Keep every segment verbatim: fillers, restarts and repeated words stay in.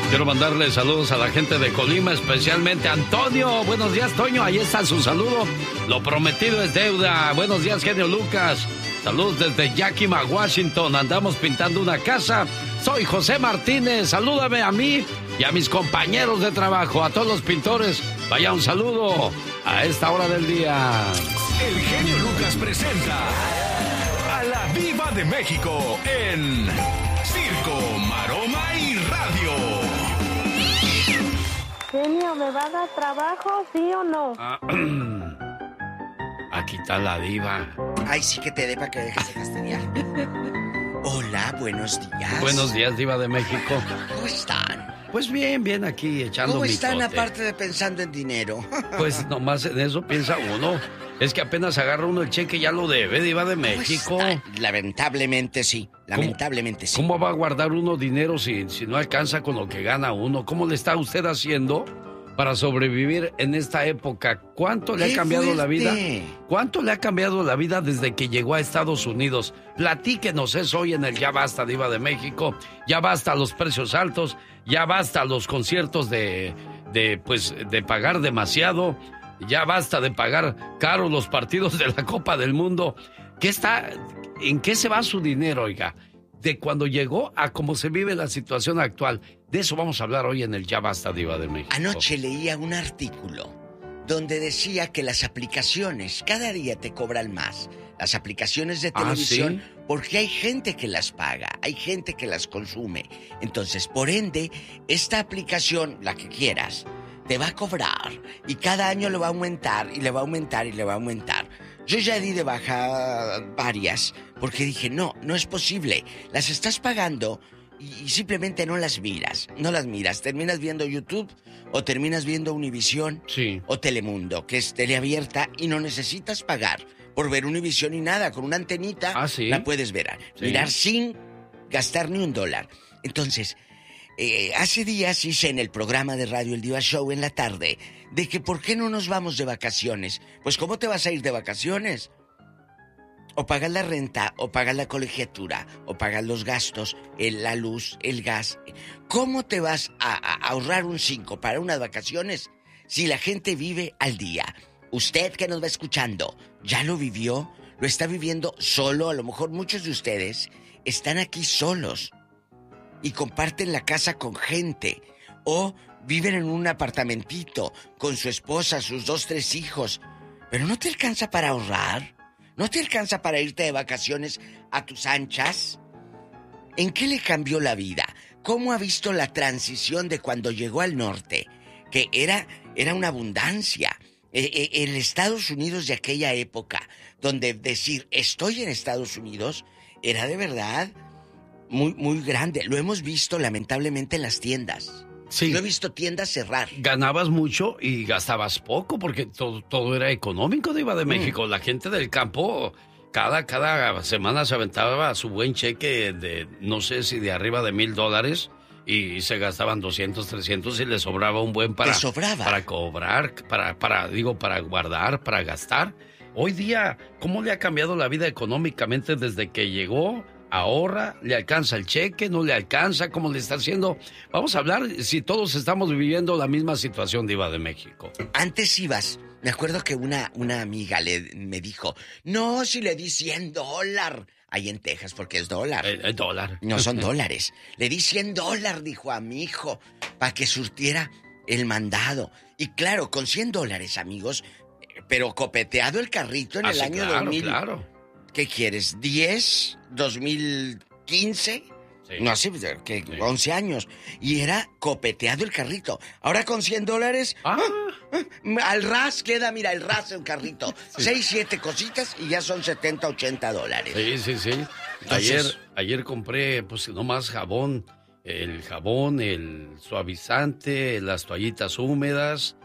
Quiero mandarle saludos a la gente de Colima, especialmente a Antonio. Buenos días, Toño. Ahí está su saludo. Lo prometido es deuda. Buenos días, genio Lucas. Saludos desde Yakima, Washington. Andamos pintando una casa. Soy José Martínez. Salúdame a mí y a mis compañeros de trabajo. A todos los pintores, vaya un saludo a esta hora del día. El genio Lucas presenta a la Diva de México en Circo, Maroma y Radio. Genio, ¿me va a dar trabajo, sí o no? Ah, aquí está la diva. Ay, sí que te dé para que dejes de castañar. Hola, buenos días. Buenos días, Diva de México. ¿Cómo están? Pues bien, bien aquí echando ¿Cómo mi están tote. aparte de pensando en dinero? Pues nomás en eso piensa uno. Es que apenas agarra uno el cheque ya lo debe, Diva de México. Lamentablemente sí, lamentablemente ¿Cómo, sí. ¿Cómo va a guardar uno dinero si, si no alcanza con lo que gana uno? ¿Cómo le está usted haciendo para sobrevivir en esta época? ¿Cuánto le ha cambiado fuerte! la vida? ¿Cuánto le ha cambiado la vida desde que llegó a Estados Unidos? Platíquenos eso hoy en el Ya Basta, Diva de México. Ya basta los precios altos, ya basta los conciertos de, de, pues, de pagar demasiado. Ya basta de pagar caro los partidos de la Copa del Mundo. ¿Qué está, ¿En qué se va su dinero, oiga? De cuando llegó a cómo se vive la situación actual. De eso vamos a hablar hoy en el Ya Basta, Diva de México. Anoche leía un artículo donde decía que las aplicaciones cada día te cobran más. Las aplicaciones de televisión, ¿Ah, sí? Porque hay gente que las paga, hay gente que las consume. Entonces, por ende, esta aplicación, la que quieras, te va a cobrar y cada año le va a aumentar y le va a aumentar y le va a aumentar. Yo ya di de baja varias porque dije, no, no es posible. Las estás pagando y, y simplemente no las miras, no las miras. Terminas viendo YouTube o terminas viendo Univisión sí. o Telemundo, que es teleabierta y no necesitas pagar por ver Univisión y nada. Con una antenita ¿Ah, sí? la puedes ver, sí. mirar sin gastar ni un dólar. Entonces... Eh, hace días hice en el programa de radio El Diva Show en la tarde de que ¿por qué no nos vamos de vacaciones? Pues ¿cómo te vas a ir de vacaciones? O pagas la renta, o pagas la colegiatura, o pagas los gastos, el, la luz, el gas. ¿Cómo te vas a, a ahorrar un cinco para unas vacaciones si la gente vive al día? Usted que nos va escuchando, ¿ya lo vivió? ¿Lo está viviendo solo? A lo mejor muchos de ustedes están aquí solos y comparten la casa con gente, o viven en un apartamentito con su esposa, sus dos, tres hijos, pero no te alcanza para ahorrar, no te alcanza para irte de vacaciones a tus anchas. ¿En qué le cambió la vida? ¿Cómo ha visto la transición de cuando llegó al norte? Que era, era una abundancia. Eh, eh, el Estados Unidos de aquella época, donde decir estoy en Estados Unidos era de verdad muy, muy grande. Lo hemos visto lamentablemente en las tiendas. Sí. Yo he visto tiendas cerrar. Ganabas mucho y gastabas poco porque todo, todo era económico, Diva de México. Mm. La gente del campo cada, cada semana se aventaba su buen cheque de no sé si de arriba de mil dólares y se gastaban doscientos, trescientos y les sobraba un buen para, ¿Te sobraba? para cobrar, para, para, digo, para guardar, para gastar. Hoy día, ¿cómo le ha cambiado la vida económicamente desde que llegó? Ahorra, le alcanza el cheque, no le alcanza, ¿cómo le está haciendo? Vamos a hablar si todos estamos viviendo la misma situación, Diva de México. Antes ibas, me acuerdo que una, una amiga le, me dijo, no, si le di cien dólares, ahí en Texas, porque es dólar. El, el dólar. No son dólares. Le di cien dólares, dijo a mi hijo, para que surtiera el mandado. Y claro, con cien dólares, amigos, pero copeteado el carrito en ah, el sí, año claro, dos mil. Claro. ¿Qué quieres? ¿diez? ¿dos mil quince? Sí. No sé, que sí. once años. Y era copeteado el carrito. Ahora con cien dólares, ah. ah, al ras queda, mira, el ras en un carrito. Sí. seis, siete cositas y ya son setenta, ochenta dólares. Sí, sí, sí. Entonces... Ayer, ayer compré, pues, nomás jabón. El jabón, el suavizante, las toallitas húmedas,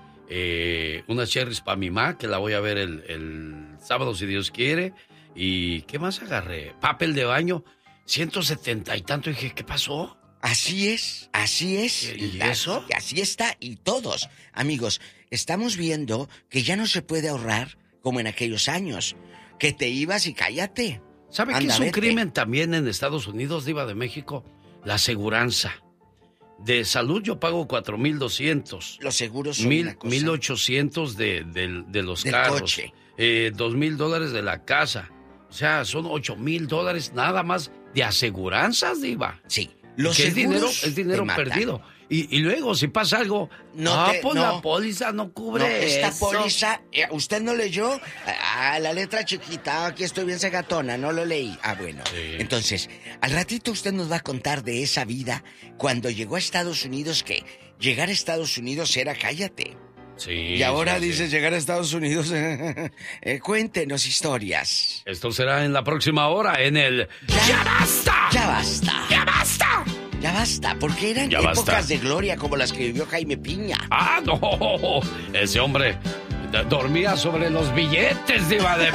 eh, unas cherries para mi mamá, que la voy a ver el, el sábado, si Dios quiere. ¿Y qué más agarré? Papel de baño, ciento setenta y tanto. Y dije, ¿qué pasó? Así es, así es. ¿Y eso? Así está. Y todos, amigos, estamos viendo que ya no se puede ahorrar como en aquellos años. Que te ibas y cállate. ¿Sabe qué es un crimen también en Estados Unidos, Diva de México? La aseguranza. De salud yo pago cuatro mil doscientos. Los seguros son Mil, una cosa. mil ochocientos de, de, de los Del carros. coche. Eh, dos mil dólares de la casa. O sea, son ocho mil dólares nada más de aseguranzas, Diva. Sí. Los que es dinero, seguros es dinero te matan. perdido. Y, y luego, si pasa algo, No ah, te- pues no. la póliza no cubre No, esta eso. póliza, eh, ¿usted no leyó? Ah, la letra chiquita, aquí estoy bien segatona, no lo leí. Ah, bueno. Sí. Entonces, al ratito usted nos va a contar de esa vida cuando llegó a Estados Unidos, que llegar a Estados Unidos era cállate. Sí, Y ahora sí, sí. dices llegar a Estados Unidos. eh, cuéntenos historias. Esto será en la próxima hora en el Ya- ¡Ya basta! Ya basta. ¡Ya basta! Ya basta, porque eran Ya épocas basta. de gloria como las que vivió Jaime Piña. Ah, no, ese hombre d- dormía sobre los billetes, Diva de